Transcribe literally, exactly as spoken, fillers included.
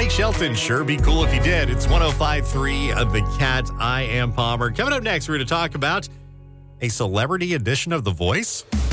Blake Shelton, sure be cool if he did. It's one oh five point three of The Cat. I am Palmer. Coming up next, we're going to talk about a celebrity edition of The Voice.